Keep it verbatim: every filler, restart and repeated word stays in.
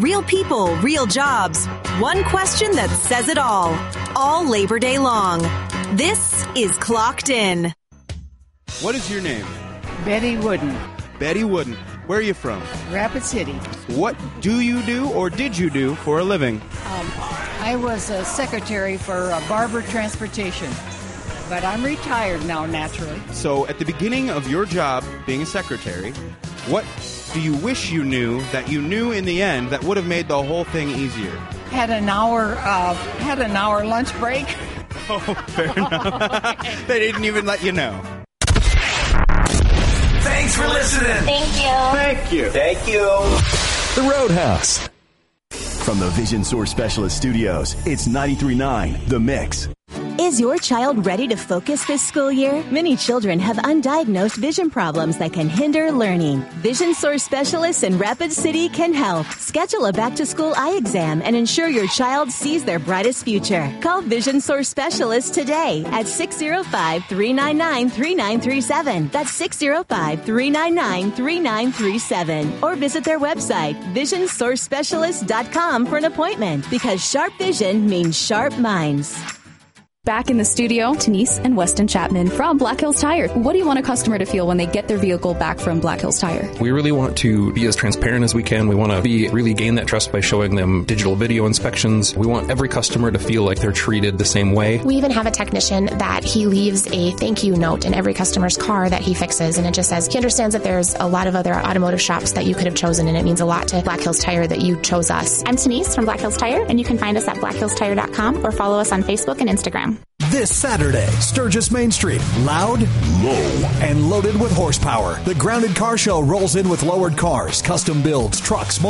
Real people, real jobs. One question that says it all. All Labor Day long. This is Clocked In. What is your name? Betty Wooden. Betty Wooden. Where are you from? Rapid City. What do you do or did you do for a living? Um, I was a secretary for uh, Barber Transportation, but I'm retired now, naturally. So at the beginning of your job being a secretary, what do you wish you knew that you knew in the end that would have made the whole thing easier? Had an hour, uh, had an hour lunch break. Oh, fair enough. They didn't even let you know. Thanks for listening. Thank you. Thank you. Thank you. The Roadhouse. From the Vision Source Specialist Studios, it's ninety-three point nine The Mix. Is your child ready to focus this school year? Many children have undiagnosed vision problems that can hinder learning. Vision Source Specialists in Rapid City can help. Schedule a back-to-school eye exam and ensure your child sees their brightest future. Call Vision Source Specialists today at six oh five, three nine nine, three nine three seven. That's six oh five, three nine nine, three nine three seven. Or visit their website, vision source specialist dot com for an appointment, because sharp vision means sharp minds. Back in the studio, Denise and Weston Chapman from Black Hills Tire. What do you want a customer to feel when they get their vehicle back from Black Hills Tire? We really want to be as transparent as we can. We want to be really gain that trust by showing them digital video inspections. We want every customer to feel like they're treated the same way. We even have a technician that he leaves a thank you note in every customer's car that he fixes, and it just says he understands that there's a lot of other automotive shops that you could have chosen, and it means a lot to Black Hills Tire that you chose us. I'm Denise from Black Hills Tire, and you can find us at black hills tire dot com or follow us on Facebook and Instagram. This Saturday, Sturgis Main Street, loud, low, and loaded with horsepower. The Grounded Car Show rolls in with lowered cars, custom builds, trucks,